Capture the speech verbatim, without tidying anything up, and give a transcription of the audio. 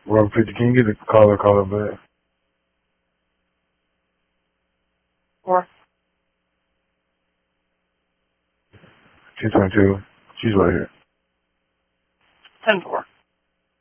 one fifty, can you get the caller, caller back? Four. two twenty-two. She's right here. Ten four.